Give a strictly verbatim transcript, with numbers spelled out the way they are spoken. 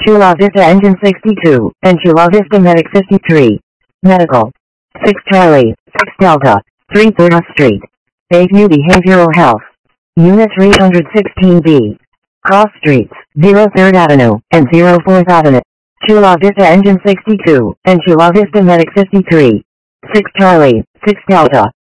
Chula Vista Engine sixty-two, and Chula Vista Medic fifty-three. Medical. six Charlie, six Delta, three Third Street. Bayview Behavioral Health. Unit three hundred sixteen B. Cross Streets, zero third Avenue, and zero fourth Avenue. Chula Vista Engine sixty-two, and Chula Vista Medic fifty-three. six Charlie, six Delta,